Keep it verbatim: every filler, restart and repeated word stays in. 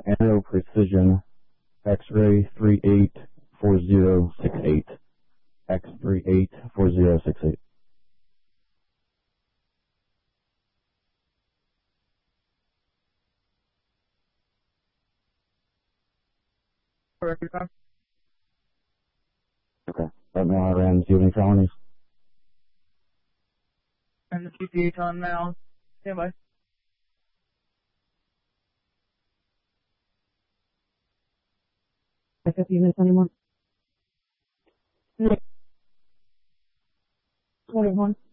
Arrow Precision X-ray three eight four zero six eight. X three eight four zero six eight. Record time. Okay. Right now I ran. Do you have any felonies? And the C P H on now. Stand by. fifty minutes anymore? twenty-one.